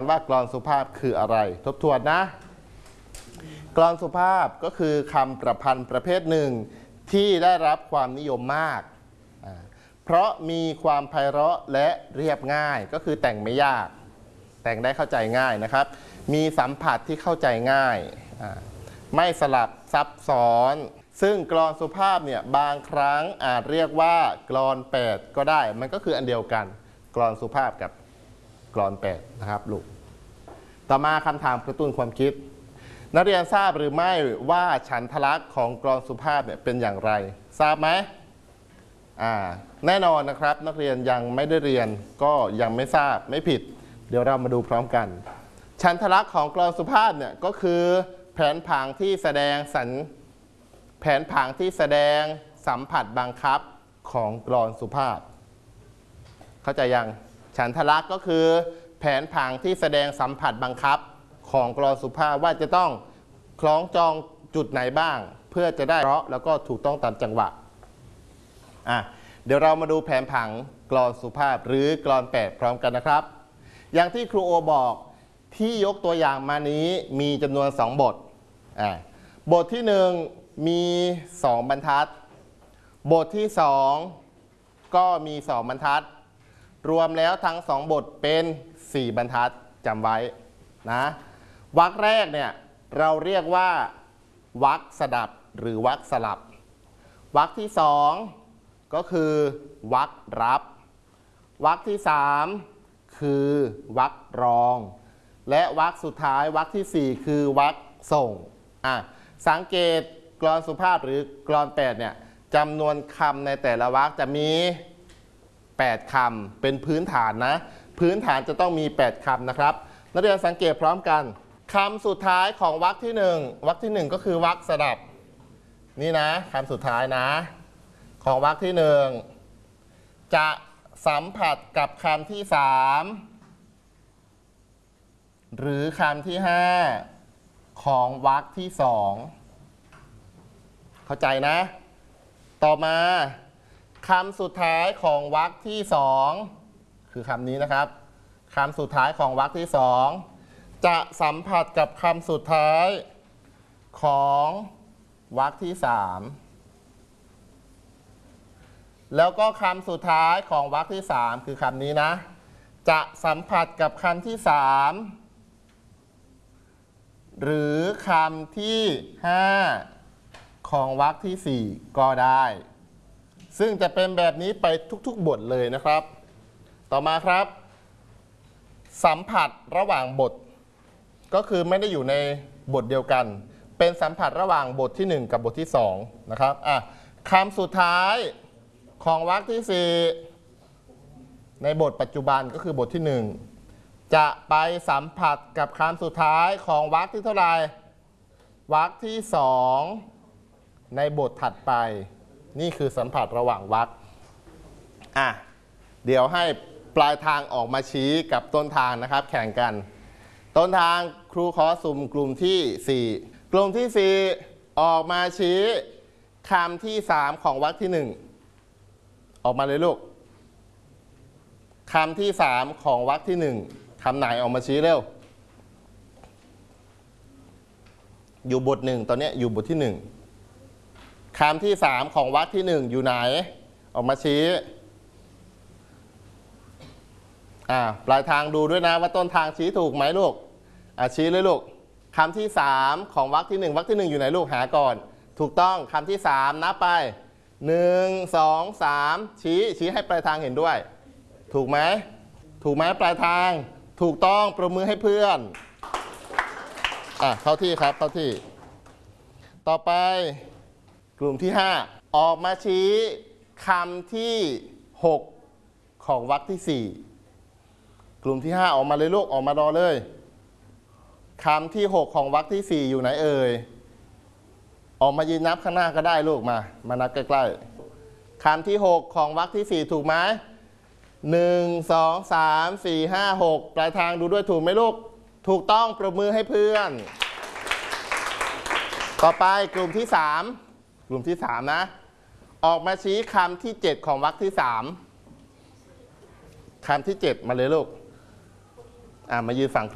ว่ากลอนสุภาพคืออะไรทบทวนนะกลอนสุภาพก็คือคำประพันธ์ประเภทหนึ่งที่ได้รับความนิยมมากเพราะมีความไพเราะและเรียบง่ายก็คือแต่งไม่ยากแต่งได้เข้าใจง่ายนะครับมีสัมผัสที่เข้าใจง่ายไม่สลับซับซ้อนซึ่งกลอนสุภาพเนี่ยบางครั้งอาจเรียกว่ากลอน8ก็ได้มันก็คืออันเดียวกันกลอนสุภาพกับกลอน8นะครับลูกต่อมาคำถามกระตุ้นความคิดนักเรียนทราบหรือไม่ว่าฉันทลักษณ์ของกลอนสุภาพเนี่ยเป็นอย่างไรทราบไหมแน่นอนนะครับนักเรียนยังไม่ได้เรียนก็ยังไม่ทราบไม่ผิดเดี๋ยวเรามาดูพร้อมกันฉันทลักษณ์ของกลอนสุภาพเนี่ยก็คือแผนผังที่แสดงสัมผัสบังคับของกลอนสุภาพเข้าใจยังฉันทลักษณ์ก็คือแผนผังที่แสดงสัมผัสบังคับของกลอนสุภาพว่าจะต้องคล้องจองจุดไหนบ้างเพื่อจะได้เพราะแล้วก็ถูกต้องตามจังหวะเดี๋ยวเรามาดูแผนผังกลอนสุภาพหรือกลอน8พร้อมกันนะครับอย่างที่ครูโอบอกที่ยกตัวอย่างมานี้มีจำนวน2บทบทที่1มี2บรรทัดบทที่2ก็มี2บรรทัดรวมแล้วทั้ง2บทเป็น4บรรทัดจำไว้นะวรรคแรกเนี่ยเราเรียกว่าวรรคสดับหรือวรรคสลับวรรคที่2ก็คือวรรครับวรรคที่3คือวรรครองและวรรคสุดท้ายวรรคที่4คือวรรคส่งสังเกตกลอนสุภาพหรือกลอน8เนี่ยจำนวนคำในแต่ละวรรคจะมี8คำเป็นพื้นฐานนะพื้นฐานจะต้องมี8คำนะครับนักเรียนสังเกตพร้อมกันคำสุดท้ายของวรรคที่1วรรคที่1ก็คือวรรคสดับนี่นะคำสุดท้ายนะของวรรคที่1จะสัมผัสกับคำที่3หรือคำที่5ของวรรคที่2เข้าใจนะต่อมาคำสุดท้ายของวรรคที่2คือคำนี้นะครับคำสุดท้ายของวรรคที่2จะสัมผัสกับคำสุดท้ายของวรรคที่3แล้วก็คำสุดท้ายของวรรคที่3คือคำนี้นะจะสัมผัสกับคำที่3หรือคำที่5ของวรรคที่4ก็ได้ซึ่งจะเป็นแบบนี้ไปทุกๆบทเลยนะครับต่อมาครับสัมผัสระหว่างบทก็คือไม่ได้อยู่ในบทเดียวกันเป็นสัมผัสระหว่างบทที่1กับบทที่2นะครับคำสุดท้ายของวรรคที่4ในบทปัจจุบันก็คือบทที่1จะไปสัมผัสกับคำสุดท้ายของวรรคที่เท่าไหร่วรรคที่2ในบทถัดไปนี่คือสัมผัสระหว่างวรรคเดี๋ยวให้ปลายทางออกมาชี้กับต้นทางนะครับแข่งกันต้นทางครูขอสุ่มกลุ่มที่4กลุ่มที่4ออกมาชี้คำที่3ของวรรคที่1ออกมาเลยลูกคำที่3ของวรรคที่1คำไหนออกมาชี้เร็วอยู่บท1ตอนนี้อยู่บทที่1คำที่3ของวรรคที่1อยู่ไหนออกมาชี้ปลายทางดูด้วยนะว่าต้นทางชี้ถูกไหมลูกชี้เลยลูกคำที่3ของวรรคที่1วรรคที่1อยู่ไหนลูกหาก่อนถูกต้องคำที่3นับไป1 2 3ชี้ให้ปลายทางเห็นด้วยถูกไหมปลายทางถูกต้องปรบมือให้เพื่อนเข้าที่ครับเข้าที่ต่อไปกลุ่มที่5ออกมาชี้คำที่6ของวรรคที่4กลุ่มที่5ออกมาเลยลูกออกมารอเลยคำที่6ของวรรคที่4อยู่ไหนเอ่ยออกมายืนนับข้างหน้าก็ได้ลูกมานับใกล้ๆคำที่6ของวรรคที่4ถูกไหม1 2 3 4 5 6ปลายทางดูด้วยถูกไหมลูกถูกต้องปรบมือให้เพื่อนต่อไปกลุ่มที่3นะออกมาชี้คำที่7ของวรรคที่3คำที่7มาเลยลูกมายืนฝั่งครู